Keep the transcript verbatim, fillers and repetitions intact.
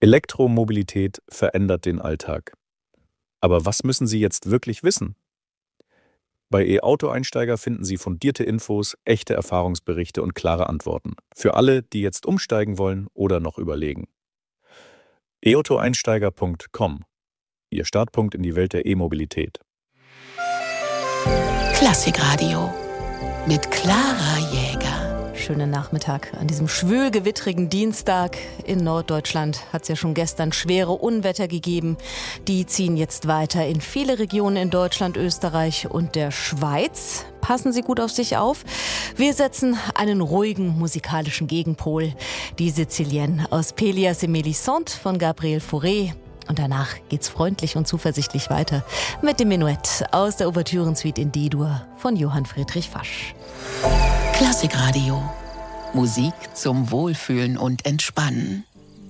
Elektromobilität verändert den Alltag. Aber was müssen Sie jetzt wirklich wissen? Bei E-Auto-Einsteiger finden Sie fundierte Infos, echte Erfahrungsberichte und klare Antworten. Für alle, die jetzt umsteigen wollen oder noch überlegen. e auto einsteiger punkt com. Ihr Startpunkt in die Welt der E-Mobilität. Klassikradio mit Clara Jäger. Schönen Nachmittag an diesem schwülgewittrigen Dienstag. In Norddeutschland hat es ja schon gestern schwere Unwetter gegeben. Die ziehen jetzt weiter in viele Regionen in Deutschland, Österreich und der Schweiz. Passen Sie gut auf sich auf. Wir setzen einen ruhigen musikalischen Gegenpol. Die Sizilienne aus Pelias et Mélisande von Gabriel Fauré. Und danach geht's freundlich und zuversichtlich weiter mit dem Menuett aus der Ouvertürensuite in D-Dur von Johann Friedrich Fasch. Klassikradio. Musik zum Wohlfühlen und Entspannen.